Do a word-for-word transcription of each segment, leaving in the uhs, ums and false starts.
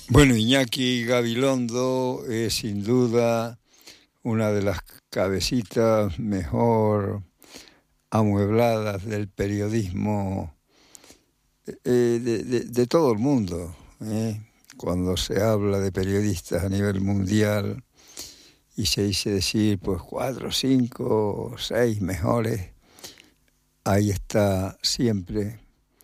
Bueno, Iñaki Gabilondo es sin duda una de las cabecitas mejor amuebladas del periodismo eh, de, de, de todo el mundo. ¿eh? Cuando se habla de periodistas a nivel mundial y se dice decir pues cuatro, cinco, seis mejores, ahí está siempre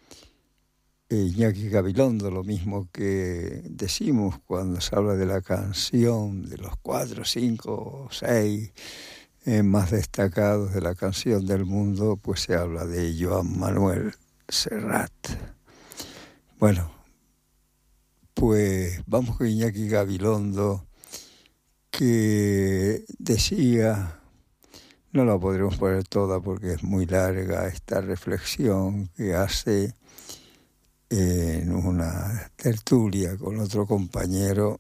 Iñaki Gabilondo, lo mismo que decimos cuando se habla de la canción, de los cuatro, cinco, seis eh, más destacados de la canción del mundo, pues se habla de Joan Manuel Serrat. Bueno, pues vamos con Iñaki Gabilondo, que decía, no la podremos poner toda porque es muy larga esta reflexión que hace en una tertulia con otro compañero,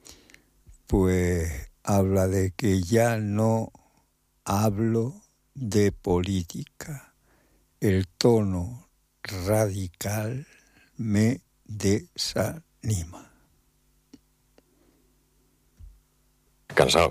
pues habla de que ya no hablo de política. El tono radical me desanima. Cansado.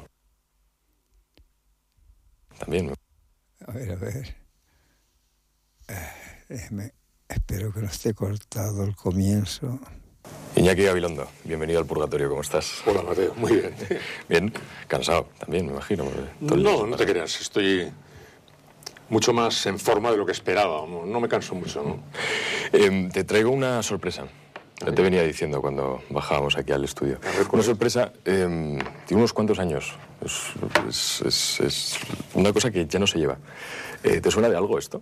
También. A ver, a ver. Eh, déjeme... Espero que no esté cortado el comienzo. Iñaki Gabilondo, bienvenido al Purgatorio, ¿cómo estás? Hola, Mateo, muy bien. Bien, cansado también, me imagino. No, no te creas, estoy mucho más en forma de lo que esperaba, no, no me canso mucho, ¿no? Eh, te traigo una sorpresa. Ya te venía diciendo cuando bajábamos aquí al estudio. Una sorpresa, eh, tiene unos cuantos años. Es, es, es, es una cosa que ya no se lleva. Eh, ¿Te suena de algo esto?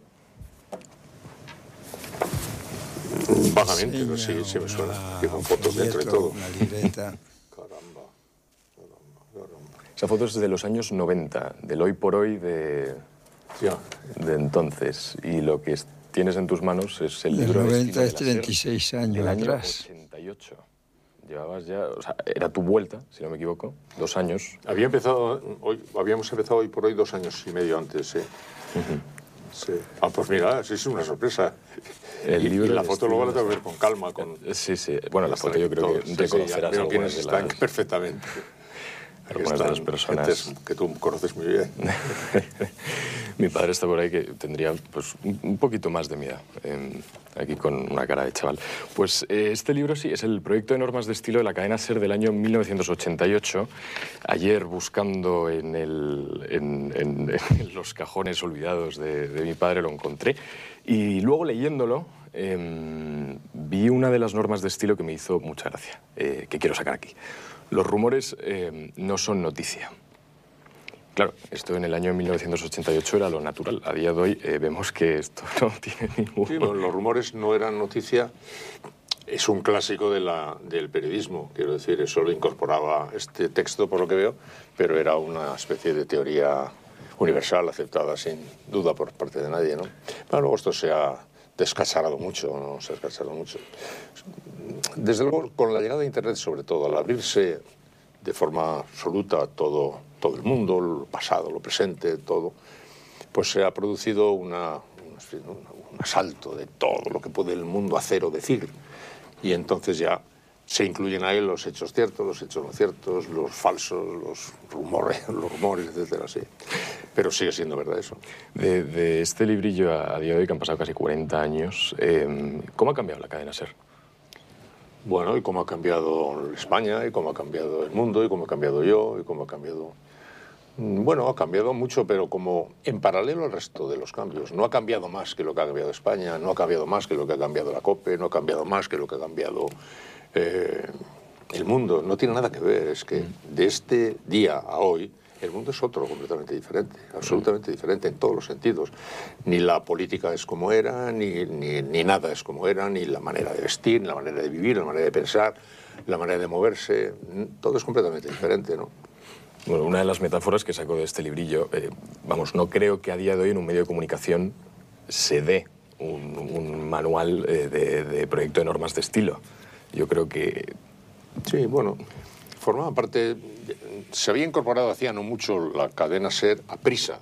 Vagamente, pero sí, sí me suena. Que con fotos dentro y todo. Una libreta. Caramba, caramba, caramba. Esa foto es de los años noventa, del hoy por hoy de, Ya. de entonces. Y lo que es, tienes en tus manos es el Del libro noventa de es treinta y seis años del año atrás. ochenta y ocho. Llevabas ya, o sea, era tu vuelta, si no me equivoco, dos años. Había empezado hoy, habíamos empezado hoy por hoy dos años y medio antes, sí. Uh-huh. Sí. Ah, pues mira, sí es una sorpresa. El y, libro y la de foto luego la tengo que estilo- ver con calma. Con... Sí, sí. Bueno, la foto yo creo todo. que Sí, reconocerás sí, ya veo algunas quiénes de están las, perfectamente. algunas de las personas. Gentes que tú conoces muy bien. Mi padre está por ahí que tendría pues un un poquito más de mi edad, eh, aquí con una cara de chaval. Pues eh, este libro sí, es el proyecto de normas de estilo de la cadena SER del año mil novecientos ochenta y ocho. Ayer, buscando en, el, en, en, en los cajones olvidados de, de mi padre, lo encontré. Y luego, leyéndolo, eh, vi una de las normas de estilo que me hizo mucha gracia, eh, que quiero sacar aquí. Los rumores eh, no son noticia. Claro, esto en el año mil novecientos ochenta y ocho era lo natural. A día de hoy eh, vemos que esto no tiene ningún... Sí, bueno, los rumores no eran noticia. Es un clásico de la, del periodismo, quiero decir, eso lo incorporaba este texto, por lo que veo, pero era una especie de teoría universal, aceptada sin duda por parte de nadie, ¿no? Pero luego esto se ha descacharrado mucho, ¿no? Se ha descacharado mucho. Desde luego, con la llegada de Internet, sobre todo, al abrirse de forma absoluta todo, todo el mundo, lo pasado, lo presente, todo, pues se ha producido una, una, un asalto de todo lo que puede el mundo hacer o decir. Y entonces ya se incluyen ahí los hechos ciertos, los hechos no ciertos, los falsos, los rumores, los rumores, etcétera, sí. Pero sigue siendo verdad eso. De, de este librillo a, a día de hoy, que han pasado casi cuarenta años, eh, ¿cómo ha cambiado la cadena SER? Bueno, y cómo ha cambiado España, y cómo ha cambiado el mundo, y cómo ha cambiado yo, y cómo ha cambiado... Bueno, ha cambiado mucho, pero como en paralelo al resto de los cambios. No ha cambiado más que lo que ha cambiado España, no ha cambiado más que lo que ha cambiado la COPE, no ha cambiado más que lo que ha cambiado eh, el mundo. No tiene nada que ver, es que de este día a hoy el mundo es otro completamente diferente, absolutamente diferente en todos los sentidos. Ni la política es como era, ni, ni, ni nada es como era, ni la manera de vestir, ni la manera de vivir, la manera de pensar, la manera de moverse, todo es completamente diferente, ¿no? Bueno, una de las metáforas que saco de este librillo, eh, vamos, no creo que a día de hoy en un medio de comunicación se dé un, un manual eh, de, de proyecto de normas de estilo. Yo creo que... Sí, bueno, formaba parte... Se había incorporado hacía no mucho la cadena SER a Prisa,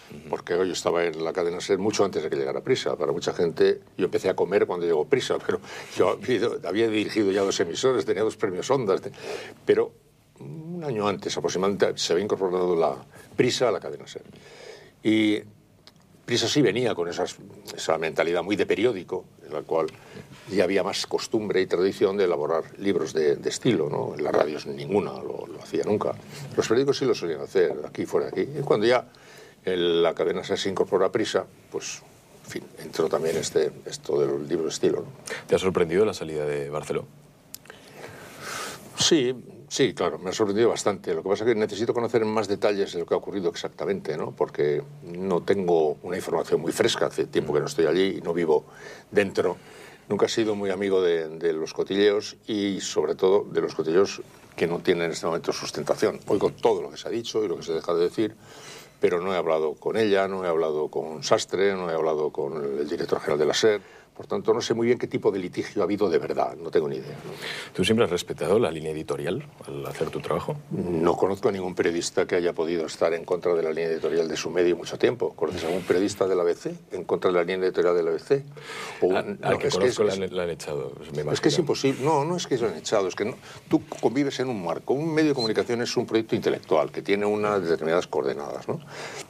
porque yo estaba en la cadena SER mucho antes de que llegara Prisa. Para mucha gente, yo empecé a comer cuando llegó Prisa, pero yo había dirigido ya dos emisores, tenía dos premios Ondas, pero un año antes aproximadamente se había incorporado la Prisa a la cadena SER. Y Prisa sí venía con esas, esa mentalidad muy de periódico, en la cual ya había más costumbre y tradición de elaborar libros de, de estilo, ¿no? En las radios ninguna lo, lo hacía nunca. Los periódicos sí lo solían hacer, aquí fuera de aquí. Y cuando ya el, la cadena se incorporó a Prisa, pues, en fin, entró también este, esto del libro de estilo, ¿no? ¿Te ha sorprendido la salida de Barceló? Sí, sí, claro, me ha sorprendido bastante. Lo que pasa es que necesito conocer más detalles de lo que ha ocurrido exactamente, ¿no? Porque no tengo una información muy fresca, hace tiempo que no estoy allí y no vivo dentro. Nunca he sido muy amigo de, de los cotilleos y, sobre todo, de los cotilleos que no tienen en este momento sustentación. Oigo todo lo que se ha dicho y lo que se deja de decir, pero no he hablado con ella, no he hablado con Sastre, no he hablado con el director general de la SER. Por tanto, no sé muy bien qué tipo de litigio ha habido de verdad, no tengo ni idea, ¿no? ¿Tú siempre has respetado la línea editorial al hacer tu trabajo? No conozco a ningún periodista que haya podido estar en contra de la línea editorial de su medio mucho tiempo. ¿Conoces a algún editorial de la A B C en contra de la línea editorial de la A B C? O un, al no, que es conozco que es, la, la han echado, me imagino. Es que es imposible. No, no es que lo han echado, es que no, tú convives en un marco. Un medio de comunicación es un proyecto intelectual que tiene unas determinadas coordenadas, ¿no?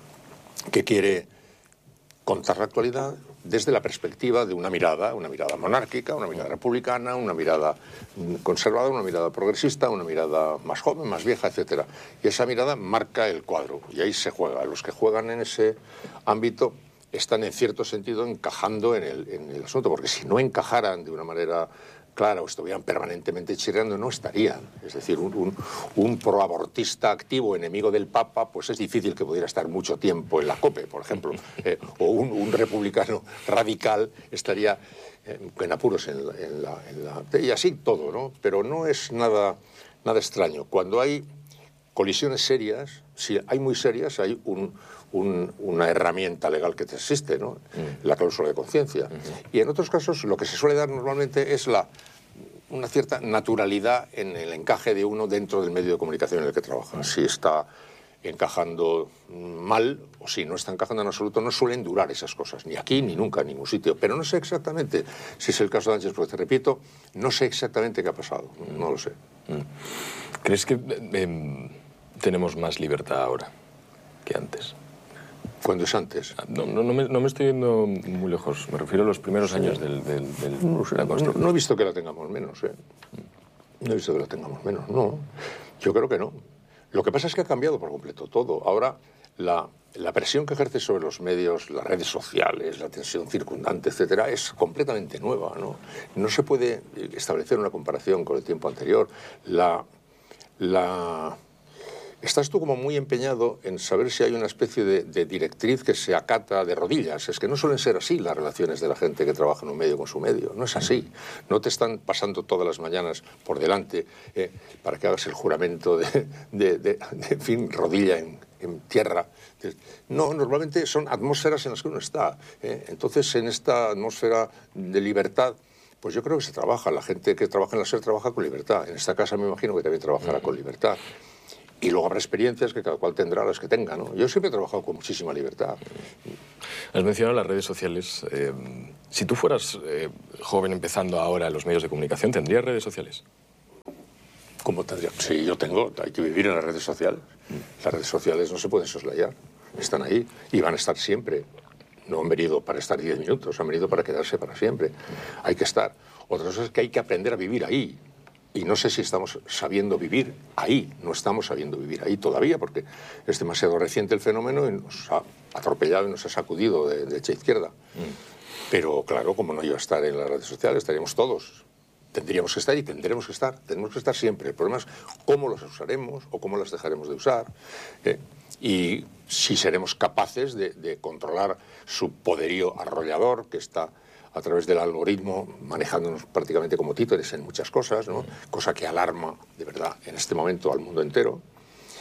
Que quiere contar la actualidad desde la perspectiva de una mirada, una mirada monárquica, una mirada republicana, una mirada conservadora, una mirada progresista, una mirada más joven, más vieja, etcétera. Y esa mirada marca el cuadro y ahí se juega. Los que juegan en ese ámbito están en cierto sentido encajando en el, en el asunto, porque si no encajaran de una manera clara o estuvieran permanentemente chirriando, no estarían. Es decir, un, un, un proabortista activo, enemigo del Papa, pues es difícil que pudiera estar mucho tiempo en la COPE, por ejemplo. Eh, o un, un republicano radical estaría eh, en apuros en la, en, la, en la... Y así todo, ¿no? Pero no es nada, nada extraño. Cuando hay colisiones serias, si hay muy serias, hay un... Un, una herramienta legal que te existe, ¿no? Mm. La cláusula de conciencia. Mm-hmm. Y en otros casos lo que se suele dar normalmente es la, una cierta naturalidad en el encaje de uno dentro del medio de comunicación en el que trabaja. Mm. Si está encajando mal o si no está encajando en absoluto, no suelen durar esas cosas, ni aquí ni nunca en ningún sitio. Pero no sé exactamente si es el caso de Ángels, porque te repito, no sé exactamente qué ha pasado, mm. no lo sé. Mm. ¿Crees que eh, tenemos más libertad ahora que antes? ¿Cuándo es antes? No, no, no, me, no me estoy yendo muy lejos. Me refiero a los primeros sí. años del, del, del, no, sé, de la construcción. No, no he visto que la tengamos menos, ¿eh? No he visto que la tengamos menos, no. Yo creo que no. Lo que pasa es que ha cambiado por completo todo. Ahora, la, la presión que ejerce sobre los medios, las redes sociales, la tensión circundante, etcétera, es completamente nueva, ¿no? No se puede establecer una comparación con el tiempo anterior. La... la Estás tú como muy empeñado en saber si hay una especie de, de directriz que se acata de rodillas. Es que no suelen ser así las relaciones de la gente que trabaja en un medio con su medio. No es así. No te están pasando todas las mañanas por delante eh, para que hagas el juramento de, de, de, de en fin, rodilla en, en tierra. No, normalmente son atmósferas en las que uno está. ¿eh? Entonces, en esta atmósfera de libertad, pues yo creo que se trabaja. La gente que trabaja en la SER trabaja con libertad. En esta casa me imagino que también trabajará con libertad. Y luego habrá experiencias que cada cual tendrá las que tenga, ¿no? Yo siempre he trabajado con muchísima libertad. Has mencionado las redes sociales. Eh, si tú fueras eh, joven empezando ahora en los medios de comunicación, ¿tendrías redes sociales? ¿Cómo tendría? Sí, yo tengo. Hay que vivir en las redes sociales. Las redes sociales no se pueden soslayar. Están ahí y van a estar siempre. No han venido para estar diez minutos, han venido para quedarse para siempre. Hay que estar. Otra cosa es que hay que aprender a vivir ahí. Y no sé si estamos sabiendo vivir ahí, no estamos sabiendo vivir ahí todavía, porque es demasiado reciente el fenómeno y nos ha atropellado y nos ha sacudido de derecha a izquierda. Mm. Pero claro, como no iba a estar en las redes sociales, estaríamos todos. Tendríamos que estar y tendremos que estar, tenemos que estar siempre. El problema es cómo las usaremos o cómo las dejaremos de usar. ¿eh? Y si seremos capaces de, de controlar su poderío arrollador que está a través del algoritmo, manejándonos prácticamente como títeres en muchas cosas, ¿no? Cosa que alarma, de verdad, en este momento al mundo entero.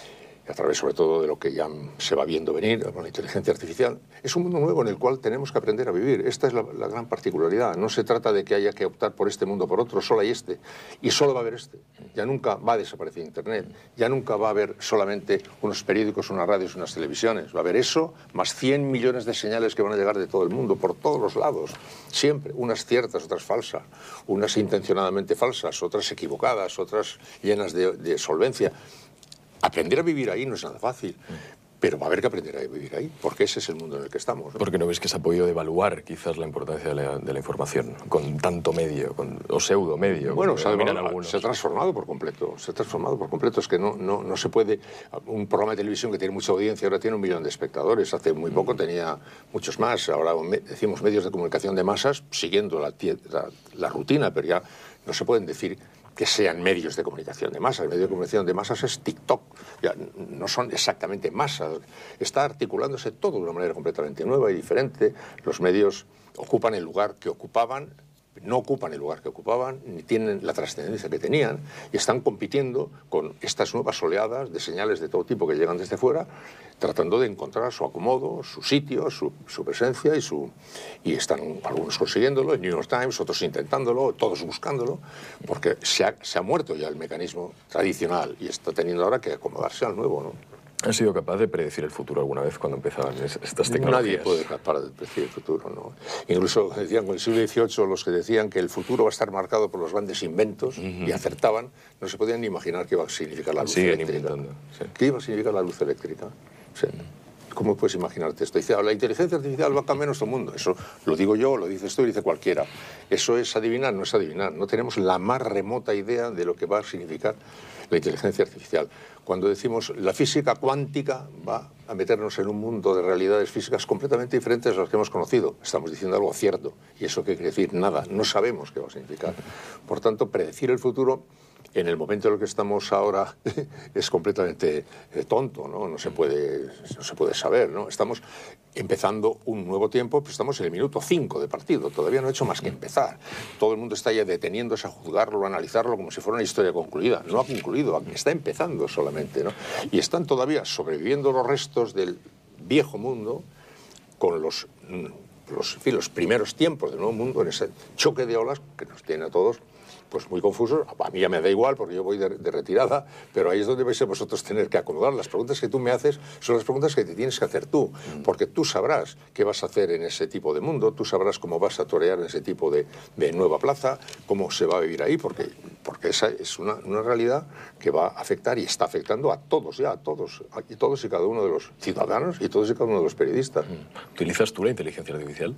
a través sobre todo de lo que ya se va viendo venir con la inteligencia artificial. Es un mundo nuevo en el cual tenemos que aprender a vivir. Esta es la, la gran particularidad. No se trata de que haya que optar por este mundo o por otro, solo hay este. Y solo va a haber este. Ya nunca va a desaparecer Internet. Ya nunca va a haber solamente unos periódicos, unas radios, unas televisiones. Va a haber eso, más cien millones de señales que van a llegar de todo el mundo, por todos los lados. Siempre. Unas ciertas, otras falsas. Unas intencionadamente falsas, otras equivocadas, otras llenas de, de solvencia. Aprender a vivir ahí no es nada fácil, pero va a haber que aprender a vivir ahí, porque ese es el mundo en el que estamos, ¿no? Porque no ves que se ha podido devaluar quizás la importancia de la, de la información con tanto medio, con, o pseudo medio. Bueno, se ha, algunos. se ha transformado por completo, se ha transformado por completo. Es que no, no, no se puede... Un programa de televisión que tiene mucha audiencia ahora tiene un millón de espectadores. Hace muy poco tenía muchos más. Ahora me, decimos medios de comunicación de masas siguiendo la, la, la rutina, pero ya no se pueden decir que sean medios de comunicación de masas. El medio de comunicación de masas es TikTok. Ya no son exactamente masas. Está articulándose todo de una manera completamente nueva y diferente. Los medios ocupan el lugar que ocupaban, no ocupan el lugar que ocupaban, ni tienen la trascendencia que tenían, y están compitiendo con estas nuevas oleadas de señales de todo tipo que llegan desde fuera, tratando de encontrar su acomodo, su sitio, su, su presencia, y, su, y están algunos consiguiéndolo, el New York Times, otros intentándolo, todos buscándolo, porque se ha, se ha muerto ya el mecanismo tradicional y está teniendo ahora que acomodarse al nuevo, ¿no? ¿Has sido capaz de predecir el futuro alguna vez cuando empezaban estas tecnologías? Nadie puede capaz de predecir el futuro, ¿no? Incluso decían con el siglo dieciocho, los que decían que el futuro va a estar marcado por los grandes inventos, uh-huh, y acertaban, no se podían ni imaginar qué iba a significar la luz Siguen eléctrica. Sí. ¿Qué iba a significar la luz eléctrica? Sí. ¿Cómo puedes imaginarte esto? Dice, la inteligencia artificial va a cambiar nuestro mundo. Eso lo digo yo, lo dices tú y lo dice cualquiera. Eso es adivinar, no es adivinar. No tenemos la más remota idea de lo que va a significar la inteligencia artificial. Cuando decimos la física cuántica va a meternos en un mundo de realidades físicas completamente diferentes a las que hemos conocido, estamos diciendo algo cierto. ¿Y eso qué quiere decir? Nada. No sabemos qué va a significar. Por tanto, predecir el futuro en el momento en el que estamos ahora es completamente eh, tonto, ¿no? No se puede, no se puede saber, ¿no? Estamos empezando un nuevo tiempo, pero estamos en el minuto cinco de partido, todavía no ha hecho más que empezar. Todo el mundo está ya deteniéndose a juzgarlo, a analizarlo como si fuera una historia concluida. No ha concluido, está empezando solamente, ¿no? Y están todavía sobreviviendo los restos del viejo mundo con los, los, en fin, los primeros tiempos del nuevo mundo, en ese choque de olas que nos tiene a todos pues muy confusos. A mí ya me da igual porque yo voy de, de retirada, pero ahí es donde vais a vosotros tener que acomodar. Las preguntas que tú me haces son las preguntas que te tienes que hacer tú, porque tú sabrás qué vas a hacer en ese tipo de mundo, tú sabrás cómo vas a torear en ese tipo de, de nueva plaza, cómo se va a vivir ahí, porque, porque esa es una, una realidad que va a afectar y está afectando a todos ya, a todos, a todos y cada uno de los ciudadanos y todos y cada uno de los periodistas. ¿Utilizas tú la inteligencia artificial?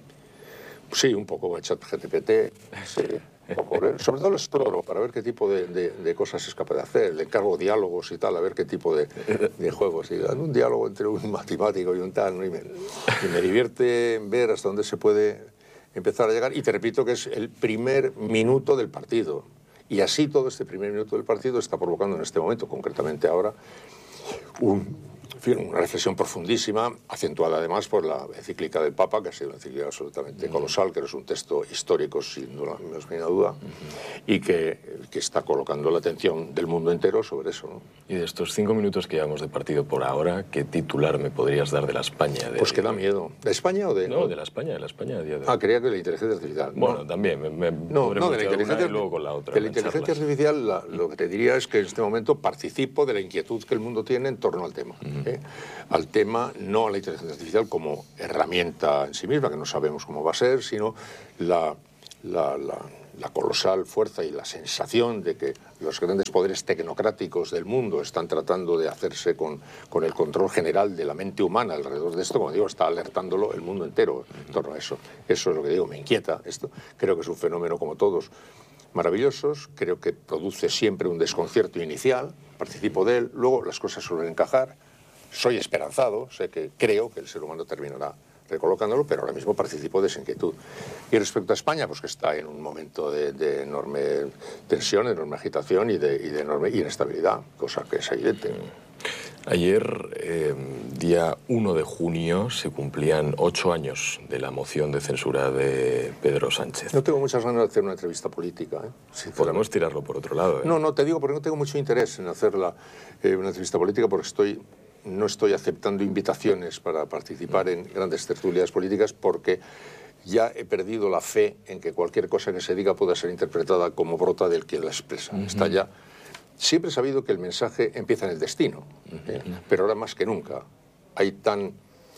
Sí, un poco con ChatGPT, sí. Poco, sobre todo lo exploro para ver qué tipo de, de, de cosas es capaz de hacer. Le encargo diálogos y tal, a ver qué tipo de, de juegos. Y dan un diálogo entre un matemático y un tal, ¿no? y, me, y me divierte ver hasta dónde se puede empezar a llegar. Y te repito que es el primer minuto del partido. Y así todo este primer minuto del partido está provocando en este momento, concretamente ahora, un... En fin, una reflexión profundísima, acentuada además por la encíclica del Papa, que ha sido una encíclica absolutamente uh-huh. colosal, que es un texto histórico, sin duda, ninguna duda, uh-huh. y que, que está colocando la atención del mundo entero sobre eso, ¿no? Y de estos cinco minutos que llevamos de partido por ahora, ¿qué titular me podrías dar de la España? De pues que da miedo. ¿De España o de...? No, de la España, de la España a día de hoy. Ah, creía que de la inteligencia artificial. Bueno, no. también. Me, me no, no, de la inteligencia, y luego con la otra. De la inteligencia artificial, la, lo que te diría es que en este momento participo de la inquietud que el mundo tiene en torno al tema. Uh-huh. ¿eh? Al tema, no a la inteligencia artificial como herramienta en sí misma, que no sabemos cómo va a ser, sino la, la, la, la colosal fuerza y la sensación de que los grandes poderes tecnocráticos del mundo están tratando de hacerse con, con el control general de la mente humana alrededor de esto. Como digo, está alertándolo el mundo entero en torno a eso. Eso es lo que digo, me inquieta esto. Creo que es un fenómeno como todos maravillosos, creo que produce siempre un desconcierto inicial, participo de él, luego las cosas suelen encajar. Soy esperanzado, sé que creo que el ser humano terminará recolocándolo, pero ahora mismo participo de esa inquietud. Y respecto a España, pues que está en un momento de, de enorme tensión, de enorme agitación y de, y de enorme inestabilidad, cosa que es evidente. Ayer, eh, día uno de junio, se cumplían ocho años de la moción de censura de Pedro Sánchez. No tengo muchas ganas de hacer una entrevista política, ¿eh? Podemos tirarlo por otro lado, ¿eh? No, no, te digo porque no tengo mucho interés en hacer la, eh, una entrevista política, porque estoy no estoy aceptando invitaciones para participar en grandes tertulias políticas porque ya he perdido la fe en que cualquier cosa que se diga pueda ser interpretada como brota del quien la expresa. Uh-huh. Está ya... Siempre he sabido que el mensaje empieza en el destino, ¿eh? Uh-huh. Pero ahora más que nunca hay tan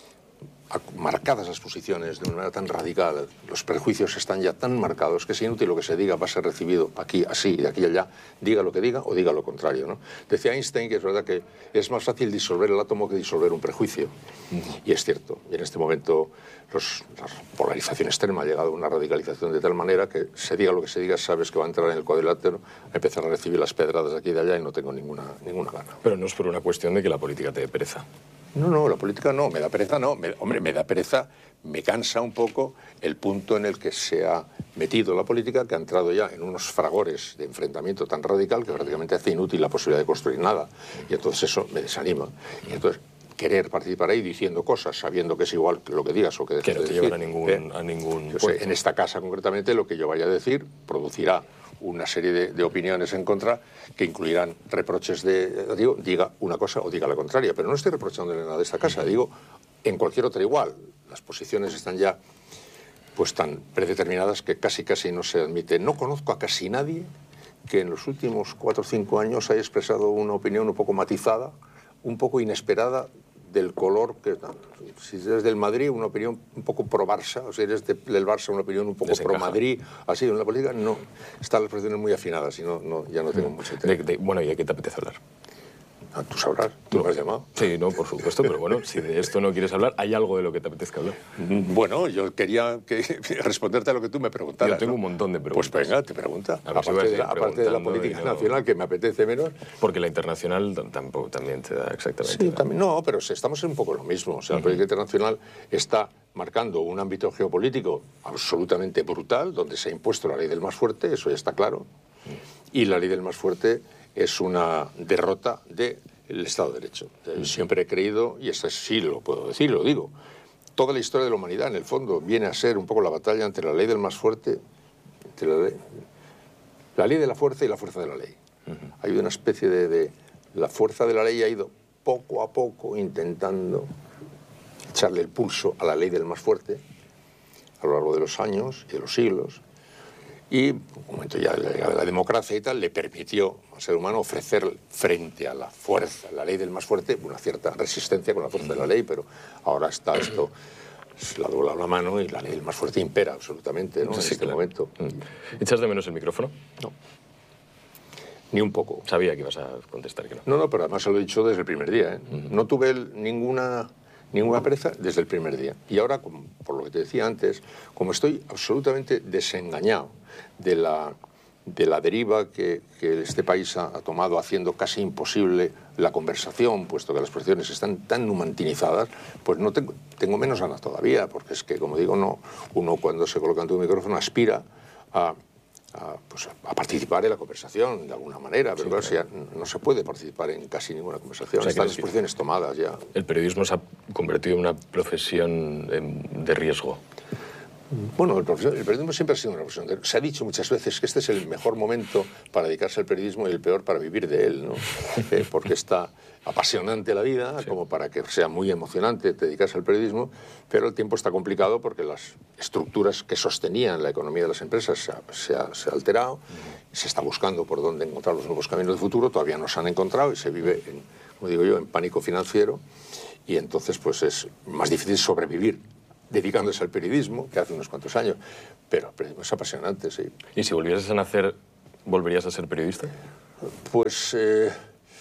marcadas las posiciones de una manera tan radical, los prejuicios están ya tan marcados que es inútil lo que se diga va a ser recibido aquí, así, de aquí a allá, diga lo que diga o diga lo contrario, ¿no? Decía Einstein que es verdad que es más fácil disolver el átomo que disolver un prejuicio. Uh-huh. Y es cierto, y en este momento los, la polarización extrema ha llegado a una radicalización de tal manera que se diga lo que se diga, sabes que va a entrar en el cuadrilátero, a empezar a recibir las pedradas de aquí y de allá y no tengo ninguna, ninguna gana. Pero no es por una cuestión de que la política te dé pereza. No, no, la política no, me da pereza, no. Me, hombre, me da pereza, me cansa un poco el punto en el que se ha metido la política, que ha entrado ya en unos fragores de enfrentamiento tan radical que prácticamente hace inútil la posibilidad de construir nada. Y entonces eso me desanima. Y entonces querer participar ahí diciendo cosas, sabiendo que es igual que lo que digas o que dejes que no te de decir. llevará a ningún, ¿eh? a ningún Yo sé, en esta casa concretamente lo que yo vaya a decir producirá una serie de, de opiniones en contra que incluirán reproches de, digo, diga una cosa o diga la contraria, pero no estoy reprochándole nada de esta casa, digo, en cualquier otra igual. Las posiciones están ya pues tan predeterminadas que casi casi no se admite. No conozco a casi nadie que en los últimos cuatro o cinco años haya expresado una opinión un poco matizada, un poco inesperada, del color que... Si eres del Madrid, una opinión un poco pro-Barça, o si eres de, del Barça, una opinión un poco pro-Madrid, así, en la política, no. Están las posiciones muy afinadas y no, no, ya no tengo mm. mucho interés. De, de, bueno, ¿y de qué te apetece hablar? Ah, tú sabrás, tú no. me has llamado. Sí, no, por supuesto, pero bueno, si de esto no quieres hablar, ¿hay algo de lo que te apetezca hablar? Bueno, yo quería que, responderte a lo que tú me preguntaras. Yo tengo ¿no? un montón de preguntas. Pues venga, te pregunta. Aparte, si de, la, aparte de la política no... nacional, que me apetece menos. Porque la internacional tampoco también te da exactamente. Sí, también, no, pero estamos en un poco lo mismo. O sea, uh-huh. La política internacional está marcando un ámbito geopolítico absolutamente brutal, donde se ha impuesto la ley del más fuerte, eso ya está claro. Uh-huh. Y la ley del más fuerte es una derrota de... el Estado de Derecho. Yo siempre he creído, y eso sí lo puedo decir, lo digo, toda la historia de la humanidad, en el fondo, viene a ser un poco la batalla entre la ley del más fuerte, entre la ley, la ley de la fuerza y la fuerza de la ley. Uh-huh. Ha habido una especie de, de... La fuerza de la ley ha ido poco a poco intentando echarle el pulso a la ley del más fuerte a lo largo de los años y de los siglos. Y un momento ya la, la democracia y tal le permitió al ser humano ofrecer frente a la fuerza, la ley del más fuerte, una cierta resistencia con la fuerza de la ley, pero ahora está esto, se la dobla la mano y la ley del más fuerte impera absolutamente, ¿no? Sí, en este claro. momento. ¿Echas de menos el micrófono? No. Ni un poco. Sabía que ibas a contestar que no. No, no, pero además se lo he dicho desde el primer día, ¿eh? Uh-huh. No tuve el, ninguna... ninguna pereza desde el primer día. Y ahora, como, por lo que te decía antes, como estoy absolutamente desengañado de la, de la deriva que, que este país ha, ha tomado, haciendo casi imposible la conversación, puesto que las posiciones están tan numantinizadas, pues no tengo, tengo menos ganas todavía, porque es que, como digo, no, uno cuando se coloca ante un micrófono aspira a... A, pues, a participar en la conversación de alguna manera, pero sí, claro, claro. O sea, no se puede participar en casi ninguna conversación, o sea, están las posiciones tomadas ya. El periodismo se ha convertido en una profesión de riesgo. Bueno, el, el periodismo siempre ha sido una profesión de riesgo. Se ha dicho muchas veces que este es el mejor momento para dedicarse al periodismo y el peor para vivir de él, ¿no? Eh, porque está apasionante la vida, sí, como para que sea muy emocionante dedicarse al periodismo, pero el tiempo está complicado porque las estructuras que sostenían la economía de las empresas se ha, se ha, se ha alterado, uh-huh. Se está buscando por dónde encontrar los nuevos caminos de futuro, todavía no se han encontrado y se vive, en, como digo yo, en pánico financiero, y entonces pues es más difícil sobrevivir dedicándose al periodismo que hace unos cuantos años, pero el periodismo es apasionante, sí. ¿Y si volvieras a nacer, volverías a ser periodista? Pues... Eh,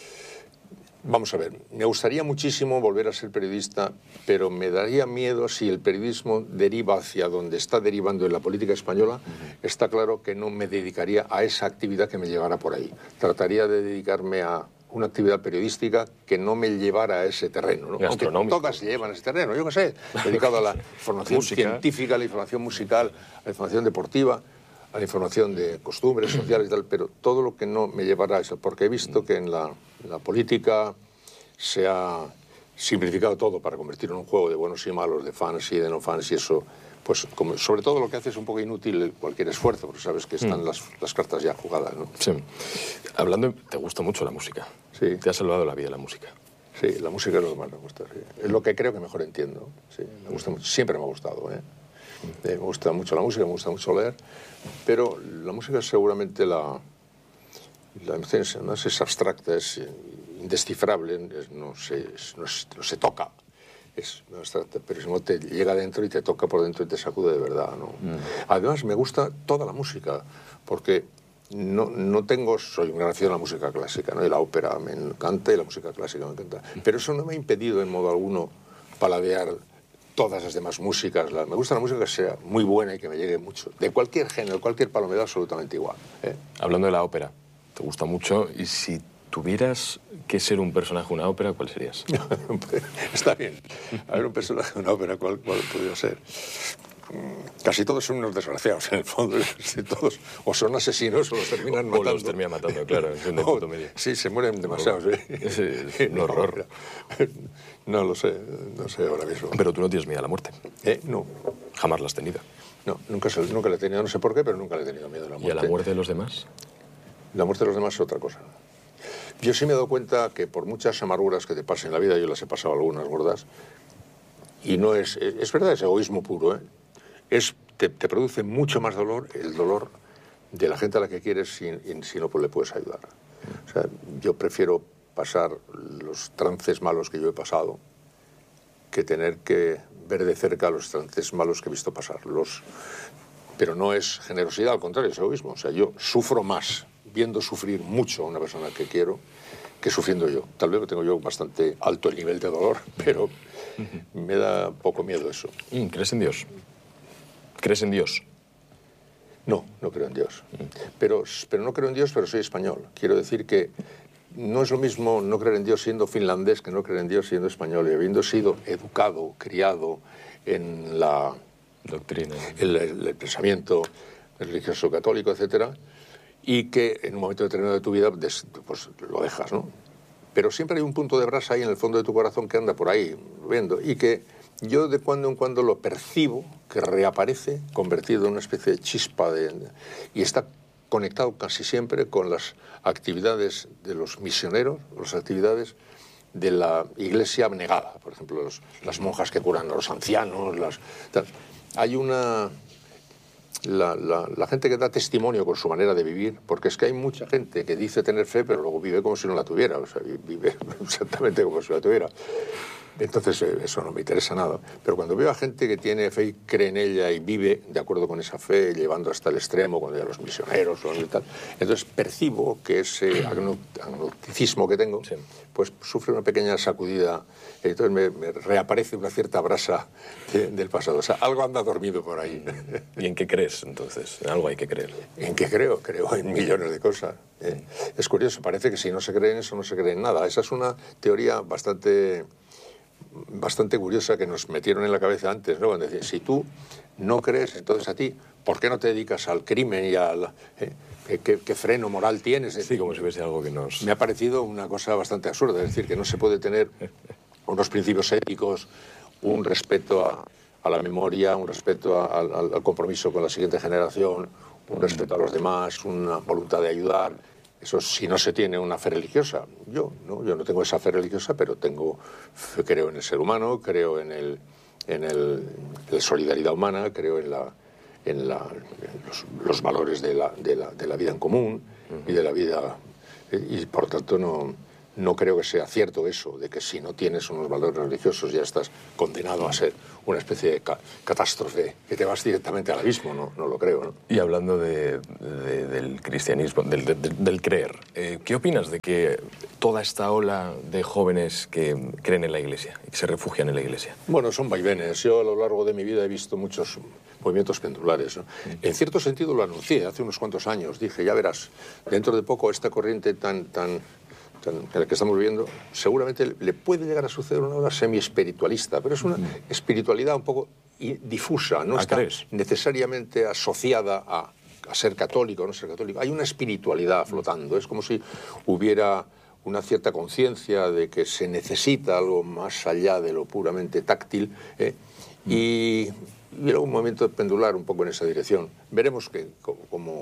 Vamos a ver, me gustaría muchísimo volver a ser periodista, pero me daría miedo si el periodismo deriva hacia donde está derivando en la política española. Uh-huh. Está claro que no me dedicaría a esa actividad que me llevara por ahí. Trataría de dedicarme a una actividad periodística que no me llevara a ese terreno, ¿no? Aunque todas llevan a ese terreno, yo qué sé, dedicado a la información científica, a la información musical, a la información deportiva, a la información de costumbres sociales y tal, pero todo lo que no me llevará a eso, porque he visto que en la, la política se ha simplificado todo para convertirlo en un juego de buenos y malos, de fans y de no fans, y eso, pues como, sobre todo lo que hace es un poco inútil cualquier esfuerzo, porque sabes que están mm. las, las cartas ya jugadas, ¿no? Sí. Hablando, te gusta mucho la música. Sí. Te ha salvado la vida la música. Sí, la música es lo que más me gusta. Sí. Es lo que creo que mejor entiendo. Sí, me gusta mucho. Siempre me ha gustado. ¿eh? Eh, me gusta mucho la música, me gusta mucho leer, pero la música es seguramente la... La emoción no es, es abstracta, es indescifrable, es, no, se, es, no, es, no se toca. Es abstracta, pero si no te llega dentro y te toca por dentro y te sacude de verdad, ¿no? Mm. Además, me gusta toda la música, porque no, no tengo... Soy un gran aficionado a la música clásica, ¿no? Y la ópera me encanta y la música clásica me encanta. Pero eso no me ha impedido en modo alguno paladear todas las demás músicas. La, me gusta la música que sea muy buena y que me llegue mucho. De cualquier género, cualquier palo me da absolutamente igual. ¿eh? Hablando de la ópera, te gusta mucho, y si tuvieras que ser un personaje de una ópera, ¿cuál serías? Está bien. A ver, un personaje de una ópera, ¿cuál, cuál podría ser? Casi todos son unos desgraciados, en el fondo. Todos o son asesinos o los terminan matando. O los terminan matando, claro. Es un de punto medio. Sí, se mueren demasiados. ¿eh? Es, es un horror. No lo sé, no sé ahora mismo. Pero tú no tienes miedo a la muerte. ¿Eh? No. Jamás la has tenido. No, nunca, nunca la he tenido, no sé por qué, pero nunca le he tenido miedo a la muerte. ¿Y a la muerte de los demás? La muerte de los demás es otra cosa. Yo sí me he dado cuenta que por muchas amarguras que te pasen en la vida, yo las he pasado algunas gordas, y no es... Es verdad, es egoísmo puro, ¿eh? Es, te, te produce mucho más dolor el dolor de la gente a la que quieres si, si no le puedes ayudar. O sea, yo prefiero pasar los trances malos que yo he pasado que tener que ver de cerca los trances malos que he visto pasar. Los... Pero no es generosidad, al contrario, es egoísmo. O sea, yo sufro más viendo sufrir mucho a una persona que quiero que sufriendo yo. Tal vez tengo yo bastante alto el nivel de dolor, pero me da poco miedo eso. ¿Crees en Dios? ¿Crees en Dios? No, no creo en Dios. Pero, pero no creo en Dios, pero soy español. Quiero decir que no es lo mismo no creer en Dios siendo finlandés que no creer en Dios siendo español. Y habiendo sido educado, criado en la... doctrina. El, el, el pensamiento religioso católico, etcétera, y que en un momento determinado de tu vida pues lo dejas, ¿no? Pero siempre hay un punto de brasa ahí en el fondo de tu corazón que anda por ahí viendo y que yo de cuando en cuando lo percibo, que reaparece convertido en una especie de chispa de, y está conectado casi siempre con las actividades de los misioneros, las actividades de la iglesia abnegada, por ejemplo, los, las monjas que curan a los ancianos, las, tal. Hay una... La, la, la gente que da testimonio con su manera de vivir, porque es que hay mucha gente que dice tener fe, pero luego vive como si no la tuviera, o sea, vive exactamente como si la tuviera. Entonces eso no me interesa nada. Pero cuando veo a gente que tiene fe y cree en ella y vive de acuerdo con esa fe, llevando hasta el extremo, cuando ya los misioneros o tal, entonces percibo que ese agnosticismo que tengo, sí, pues sufre una pequeña sacudida. Entonces me, me reaparece una cierta brasa de, del pasado. O sea, algo anda dormido por ahí. ¿Y en qué crees, entonces? En algo hay que creer. ¿En qué creo? Creo en millones de cosas. Eh, es curioso, parece que si no se cree en eso, no se cree en nada. Esa es una teoría bastante... bastante curiosa que nos metieron en la cabeza antes, ¿no? Cuando decían, si tú no crees, entonces a ti, ¿por qué no te dedicas al crimen y al... Eh, ¿qué, qué freno moral tienes? Sí, como si fuese algo que nos... Me ha parecido una cosa bastante absurda, es decir, que no se puede tener unos principios éticos, un respeto a, a la memoria, un respeto a, al, al compromiso con la siguiente generación, un respeto a los demás, una voluntad de ayudar. Eso si no se tiene una fe religiosa. Yo no, yo no tengo esa fe religiosa, pero tengo fe, creo en el ser humano, creo en el en el, la solidaridad humana, creo en la en, la, en los, los valores de la, de, la, de la vida en común y de la vida y por tanto no no creo que sea cierto eso de que si no tienes unos valores religiosos ya estás condenado a ser una especie de ca catástrofe que te vas directamente al abismo. No, no lo creo, ¿no? Y hablando de, de, del cristianismo, del, de, del creer, eh, ¿qué opinas de que toda esta ola de jóvenes que creen en la Iglesia y que se refugian en la Iglesia? Bueno, son vaivenes. Yo a lo largo de mi vida he visto muchos movimientos pendulares, ¿no? En cierto sentido lo anuncié hace unos cuantos años. Dije, ya verás, dentro de poco esta corriente tan... tan en la que estamos viviendo, seguramente le puede llegar a suceder una ola semi-espiritualista, pero es una espiritualidad un poco difusa, no está necesariamente asociada a, a ser católico o no ser católico. Hay una espiritualidad flotando, es como si hubiera una cierta conciencia de que se necesita algo más allá de lo puramente táctil, ¿eh? y, y era un movimiento pendular un poco en esa dirección. Veremos que, cómo,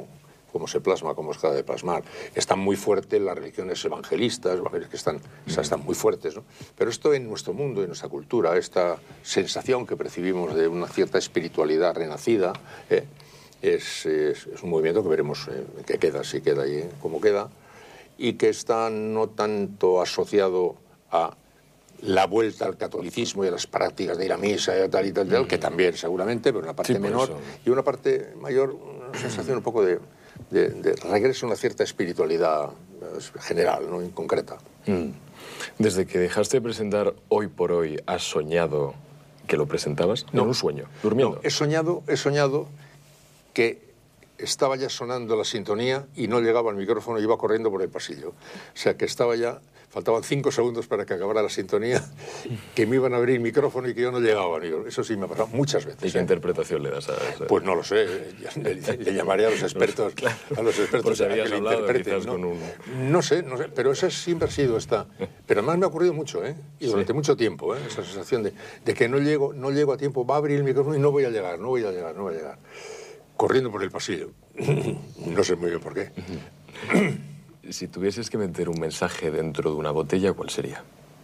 cómo se plasma, cómo se deja de plasmar. Están muy fuertes las religiones evangelistas, que están, o sea, están muy fuertes, ¿no? Pero esto en nuestro mundo, en nuestra cultura, esta sensación que percibimos de una cierta espiritualidad renacida, ¿eh? es, es, es un movimiento que veremos eh, que queda, si queda y eh, cómo queda, y que está no tanto asociado a la vuelta al catolicismo y a las prácticas de ir a misa y tal y tal, y tal, que también seguramente, pero una parte sí, menor, eso. Y una parte mayor, una sensación un poco de, de, de regreso a una cierta espiritualidad general, ¿no? Concreta. Mm. Desde que dejaste de presentar Hoy por Hoy, ¿has soñado que lo presentabas? No, en un sueño, durmiendo. No, he soñado, he soñado que estaba ya sonando la sintonía y no llegaba al micrófono y iba corriendo por el pasillo. O sea, que estaba ya, faltaban cinco segundos para que acabara la sintonía, que me iban a abrir el micrófono y que yo no llegaba. Eso sí me ha pasado muchas veces. ¿Y qué ¿eh? interpretación le das a eso? Pues no lo sé. Le, le llamaré a los expertos, claro, a los expertos a que lo interpreten, ¿no? Con un... no sé, no sé, pero esa siempre ha sido esta. Pero además me ha ocurrido mucho, ¿eh? Y durante sí. mucho tiempo, ¿eh? Esa sensación de, de que no llego, no llego a tiempo, va a abrir el micrófono y no voy a llegar, no voy a llegar, no voy a llegar. Corriendo por el pasillo. No sé muy bien por qué. Si tuvieses que meter un mensaje dentro de una botella, ¿cuál sería?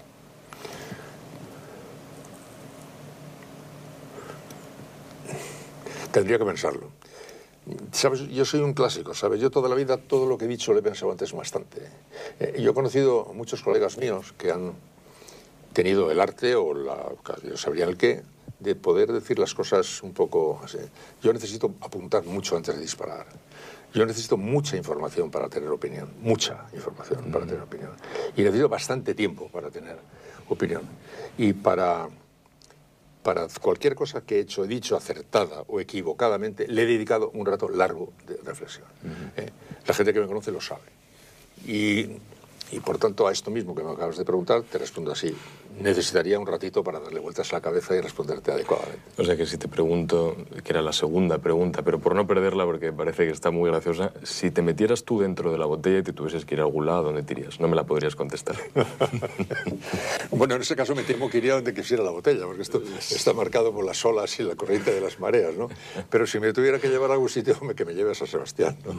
Tendría que pensarlo. ¿Sabes? Yo soy un clásico, ¿sabes? Yo toda la vida, todo lo que he dicho lo he pensado antes bastante. Eh, yo he conocido a muchos colegas míos que han tenido el arte o la... yo sabría el qué, de poder decir las cosas un poco así. Yo necesito apuntar mucho antes de disparar. Yo necesito mucha información para tener opinión. Mucha información para tener opinión. Y necesito bastante tiempo para tener opinión. Y para, para cualquier cosa que he hecho, he dicho acertada o equivocadamente, le he dedicado un rato largo de reflexión. Uh-huh. ¿eh? La gente que me conoce lo sabe. Y... Y por tanto, a esto mismo que me acabas de preguntar, te respondo así. Necesitaría un ratito para darle vueltas a la cabeza y responderte adecuadamente. O sea que si te pregunto, que era la segunda pregunta, pero por no perderla porque parece que está muy graciosa, si te metieras tú dentro de la botella y te tuvieses que ir a algún lado, ¿dónde te irías? No me la podrías contestar. Bueno, en ese caso me temo que iría donde quisiera la botella, porque esto está marcado por las olas y la corriente de las mareas, ¿no? Pero si me tuviera que llevar a algún sitio, que me lleve a San Sebastián, ¿no?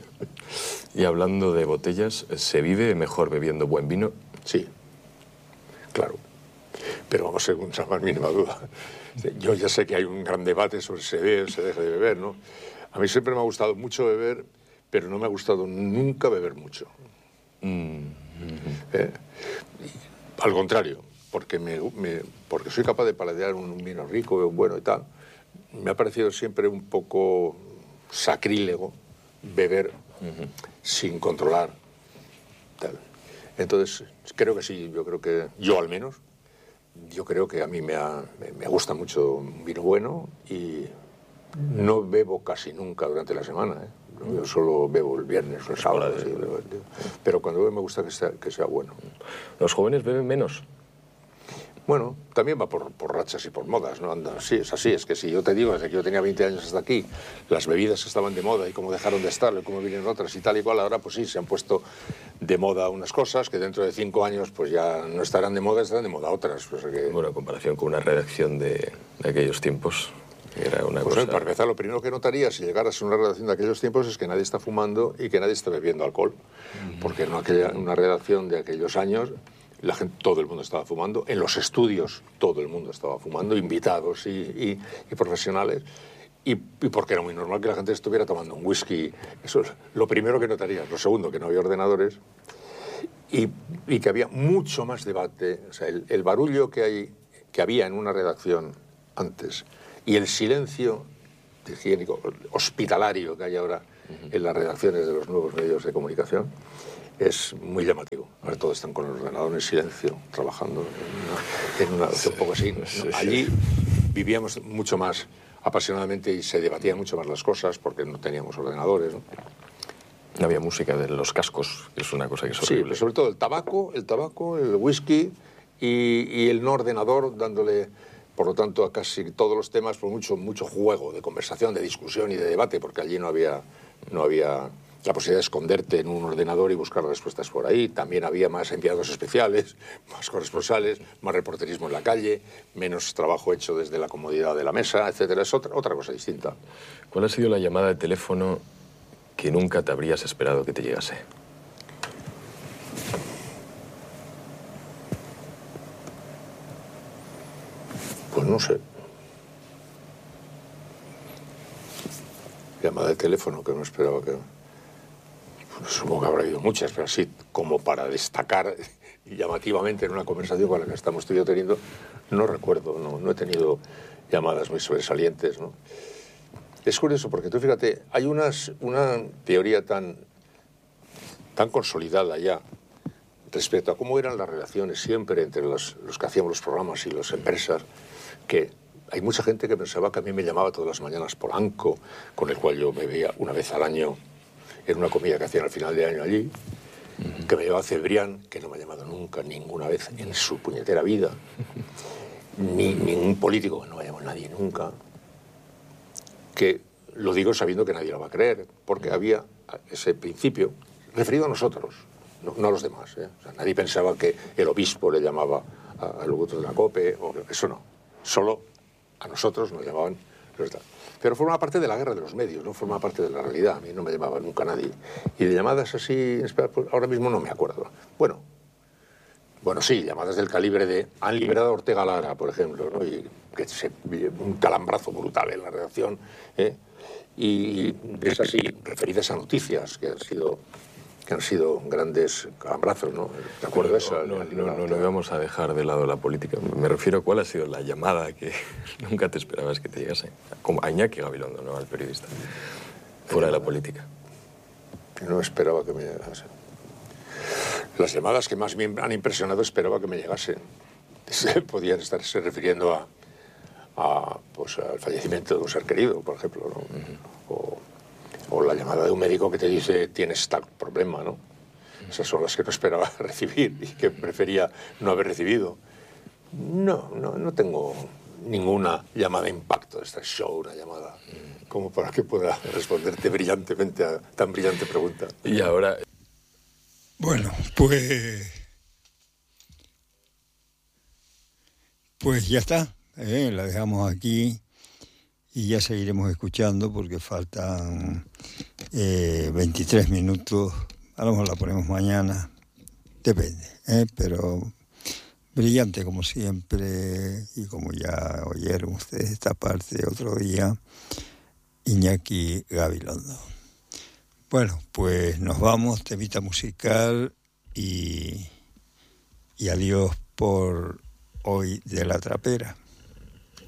Y hablando de botellas, ¿se vive mejor bebiendo buen vino? Sí, claro. Pero vamos, según la más mínima duda. Yo ya sé que hay un gran debate sobre si se bebe o se deja de beber, ¿no? A mí siempre me ha gustado mucho beber, pero no me ha gustado nunca beber mucho. Mm-hmm. ¿Eh? Al contrario, porque, me, me, porque soy capaz de paladear un vino rico, bueno y tal, me ha parecido siempre un poco sacrílego beber uh-huh. sin controlar tal. Entonces, creo que sí, yo creo que, yo al menos, yo creo que a mí me, ha, me, me gusta mucho un vino bueno y no bebo casi nunca durante la semana, ¿eh? Yo solo bebo el viernes o el sábado, sí, pero cuando bebo me gusta que sea, que sea bueno. ¿Los jóvenes beben menos? Bueno, también va por, por rachas y por modas, ¿no? Anda, sí, es así, es que si yo te digo, desde que yo tenía veinte años hasta aquí, las bebidas estaban de moda y cómo dejaron de estar, y cómo vienen otras y tal y cual, ahora pues sí, se han puesto de moda unas cosas que dentro de cinco años pues ya no estarán de moda, estarán de moda otras. Pues que... Bueno, en comparación con una redacción de, de aquellos tiempos, era una pues cosa... Para empezar, lo primero que notaría si llegaras a una redacción de aquellos tiempos es que nadie está fumando y que nadie está bebiendo alcohol, mm. porque en aquella, una redacción de aquellos años... La gente, todo el mundo estaba fumando, en los estudios todo el mundo estaba fumando, invitados y, y, y profesionales, y, y porque era muy normal que la gente estuviera tomando un whisky. Eso es lo primero que notarías. Lo segundo, que no había ordenadores y, y que había mucho más debate. O sea, el, el barullo que, hay, que había en una redacción antes y el silencio higiénico, hospitalario que hay ahora en las redacciones de los nuevos medios de comunicación, es muy llamativo. Ahora todos están con el ordenador en silencio, trabajando en una, en una sí, un poco así. ¿no? Sí, Allí sí. vivíamos mucho más apasionadamente y se debatían mucho más las cosas porque no teníamos ordenadores, ¿no? No había música de los cascos, que es una cosa que es horrible. Sí, pero sobre todo el tabaco, el tabaco, el whisky y, y el no ordenador dándole, por lo tanto, a casi todos los temas por mucho, mucho juego de conversación, de discusión y de debate, porque allí no había... No había la posibilidad de esconderte en un ordenador y buscar respuestas por ahí. También había más enviados especiales, más corresponsales, más reporterismo en la calle, menos trabajo hecho desde la comodidad de la mesa, etcétera. Es otra, otra cosa distinta. ¿Cuál ha sido la llamada de teléfono que nunca te habrías esperado que te llegase? Pues no sé. Llamada de teléfono que no esperaba que... Pues supongo que habrá habido muchas, pero así como para destacar llamativamente en una conversación con la que estamos tú y yo teniendo, no recuerdo, no, no he tenido llamadas muy sobresalientes, ¿no? Es curioso porque tú fíjate, hay unas, una teoría tan, tan consolidada ya respecto a cómo eran las relaciones siempre entre los, los que hacíamos los programas y las empresas, que hay mucha gente que pensaba que a mí me llamaba todas las mañanas Polanco, con el cual yo me veía una vez al año en una comida que hacían al final de año allí, uh-huh. que me llevaba Cebrián, que no me ha llamado nunca, ninguna vez en su puñetera vida, ni ningún político, no me ha llamado nadie nunca, que lo digo sabiendo que nadie lo va a creer, porque había ese principio referido a nosotros, no, no a los demás, ¿eh? O sea, nadie pensaba que el obispo le llamaba al locutor de la COPE, o eso no, solo a nosotros nos llamaban los demás. Pero forma parte de la guerra de los medios, no forma parte de la realidad. A mí no me llamaba nunca nadie. Y de llamadas así, pues ahora mismo no me acuerdo. Bueno, bueno sí, llamadas del calibre de han liberado a Ortega Lara, por ejemplo, ¿no? Y que se, un calambrazo brutal en la redacción, ¿eh? Y de esas sí, referidas a noticias que han sido... que han sido grandes calambrazos, ¿no? ¿Te acuerdas? No, no, no, no, no vamos a dejar de lado la política. Me refiero a cuál ha sido la llamada que nunca te esperabas que te llegase. Como a Iñaki Gabilondo, ¿no? Al periodista. Fuera de la política. No esperaba que me llegase. Las llamadas que más me han impresionado esperaba que me llegasen. Podían estarse refiriendo a, a, pues, al fallecimiento de un ser querido, por ejemplo, ¿no? Uh-huh. O... o la llamada de un médico que te dice tienes tal problema, ¿no? Esas son las que no esperaba recibir y que prefería no haber recibido. No, no, no tengo ninguna llamada de impacto. Esta show, una llamada como para que pueda responderte brillantemente a tan brillante pregunta. Y ahora... Bueno, pues... Pues ya está, ¿eh? La dejamos aquí. Y ya seguiremos escuchando porque faltan eh, veintitrés minutos. A lo mejor la ponemos mañana. Depende, ¿eh? Pero brillante como siempre. Y como ya oyeron ustedes esta parte otro día, Iñaki Gabilondo. Bueno, pues nos vamos, temita musical y, y adiós por hoy de La Trapera.